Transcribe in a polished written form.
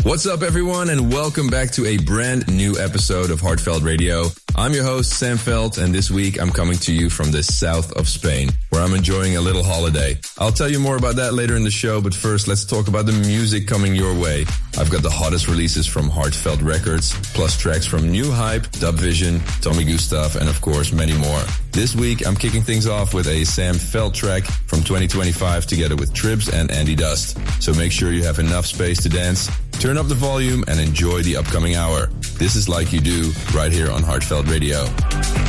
What's up, everyone, and welcome back to a brand new episode of Heartfelt Radio. I'm your host, Sam Veld, and this week I'm coming to you from the south of Spain, where I'm enjoying a little holiday. I'll tell you more about that later in the show, but first let's talk about the music coming your way. I've got the hottest releases from Heartfelt Records, plus tracks from New Hype, Dubvision, Tommy Gustav, and of course many more. This week I'm kicking things off with a Sam Veld track from 2025 together with Tribs and Andy Dust. So make sure you have enough space to dance, turn up the volume, and enjoy the upcoming hour. This is Like You Do, right here on Heartfelt Radio.